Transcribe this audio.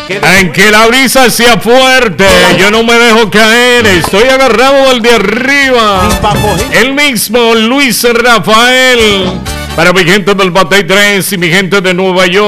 Aunque la brisa sea fuerte, yo no me dejo caer. Estoy agarrado al de arriba. El mismo Luis Rafael. Para mi gente del Batey 3 y mi gente de Nueva York.